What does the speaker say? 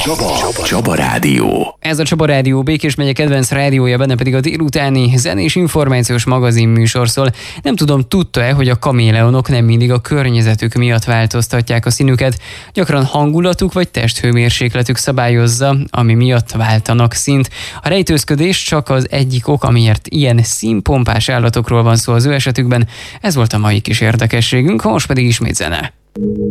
Csaba Rádió. Ez a Csaba Rádió, Békés megye kedvenc rádiója, benne pedig a délutáni zenés információs magazin műsor szól. Nem tudom, tudta-e, hogy a kaméleonok nem mindig a környezetük miatt változtatják a színüket, gyakran hangulatuk vagy testhőmérsékletük szabályozza, ami miatt váltanak színt. A rejtőzködés csak az egyik ok, amiért ilyen színpompás állatokról van szó az ő esetükben. Ez volt a mai kis érdekességünk, most pedig ismét zene.